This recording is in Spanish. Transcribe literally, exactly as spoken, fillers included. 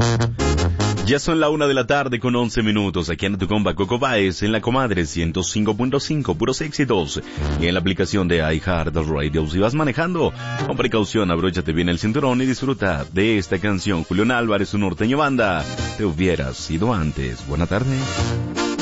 Ya son la una de la tarde con once minutos, aquí en tu compa Coco Baez, en la Comadre ciento cinco punto cinco, puros éxitos, y en la aplicación de iHeartRadio. Si vas manejando, con precaución, abróchate bien el cinturón y disfruta de esta canción. Julián Álvarez, su norteño banda, te hubieras ido antes. Buena tarde.